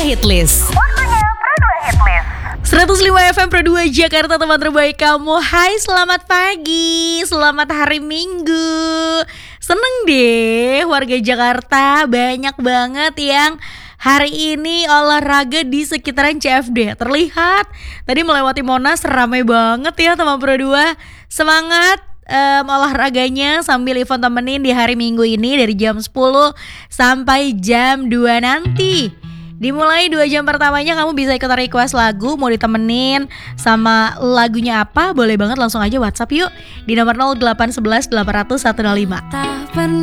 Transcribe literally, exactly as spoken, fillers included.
Hitlist. Waktunya Pro dua Hitlist. seratus lima F M Pro dua Jakarta, teman terbaik kamu. Hai, selamat pagi, selamat hari Minggu. Seneng deh warga Jakarta, banyak banget yang hari ini olahraga di sekitaran C F D. Terlihat tadi melewati Monas ramai banget ya teman Pro dua. Semangat um, olahraganya sambil Ivon temenin di hari Minggu ini dari jam sepuluh sampai jam dua nanti. Dimulai dua jam pertamanya kamu bisa ikut request lagu, mau ditemenin sama lagunya apa, boleh banget langsung aja WhatsApp yuk di nomor nol delapan satu satu delapan nol satu nol lima.